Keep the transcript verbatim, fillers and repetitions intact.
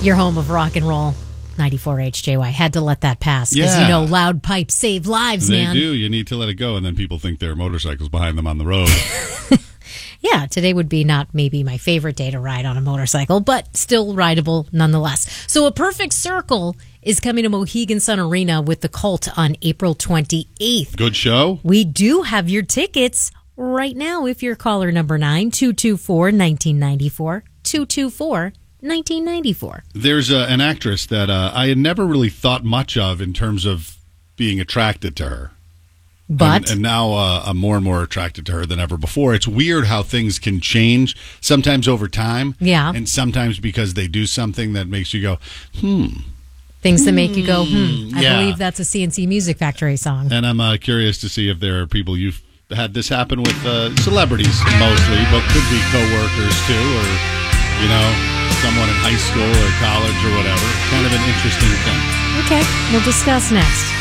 Your home of rock and roll. ninety-four H J Y. Had to let that pass. Because, Yeah. you know, loud pipes save lives, They man. do. You need to let it go, and then people think there are motorcycles behind them on the road. Yeah, today would be not maybe my favorite day to ride on a motorcycle, but still rideable nonetheless. So A Perfect Circle is coming to Mohegan Sun Arena with the Cult on April twenty-eighth. Good show. We do have your tickets right now if you're caller number nine, two two four, one nine nine four, two two four, one nine nine four. There's uh, an actress that uh, I had never really thought much of in terms of being attracted to her. But and, and now uh, I'm more and more attracted to her than ever before. It's weird how things can change, sometimes over time, Yeah. and sometimes because they do something that makes you go, hmm. things that make you go, hmm. I Yeah. believe that's a C N C Music Factory song. And I'm uh, curious to see if there are people you've had this happen with, uh, celebrities mostly, but could be coworkers too, or, you know, someone in high school or college or whatever. Kind of an interesting thing. Okay, we'll discuss next.